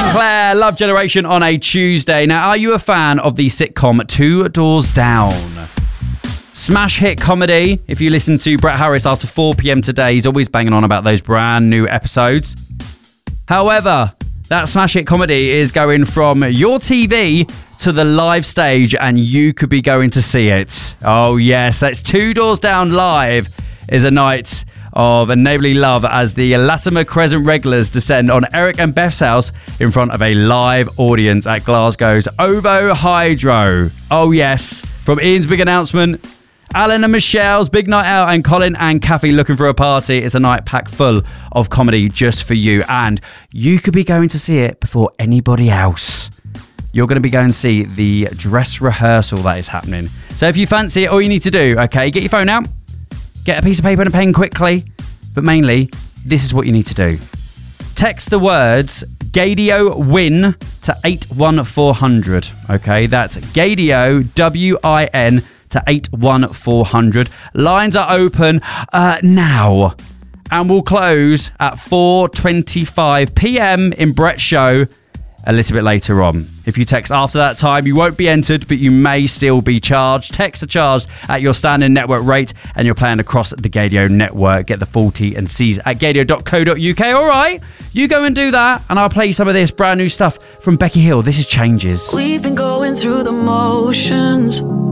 Sinclair, Love Generation on a Tuesday. Now, are you a fan of the sitcom Two Doors Down? Smash hit comedy. If you listen to Brett Harris after 4 p.m. today, he's always banging on about those brand new episodes. However, that smash hit comedy is going from your TV to the live stage, and you could be going to see it. Oh yes, that's Two Doors Down Live is a night of neighbourly love as the Latimer Crescent regulars descend on Eric and Beth's house in front of a live audience at Glasgow's OVO Hydro. Oh yes, from Ian's big announcement, Alan and Michelle's big night out, and Colin and Kathy looking for a party. It's a night packed full of comedy just for you, and you could be going to see it before anybody else. You're going to be going to see the dress rehearsal that is happening. So if you fancy it, all you need to do, okay, get your phone out, get a piece of paper and a pen quickly, but mainly, this is what you need to do. Text the words Gaydio win to 81400, okay? That's Gaydio, WIN, to 81400. Lines are open now and will close at 4:25 p.m. in Brett's show a little bit later on. If you text after that time, you won't be entered, but you may still be charged. Texts are charged at your standard network rate, and you're playing across the Gaydio network. Get the full T&Cs at gaydio.co.uk. All right, you go and do that, and I'll play you some of this brand new stuff from Becky Hill. This is Changes. We've been going through the motions,